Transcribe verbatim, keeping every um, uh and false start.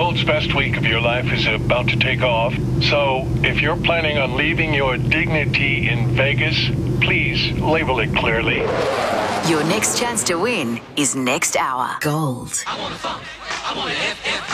Gold's best week of your life is about to take off. So, if you're planning on leaving your dignity in Vegas, please label it clearly. Your next chance to win is next hour. Gold. I want to funk. I want to F F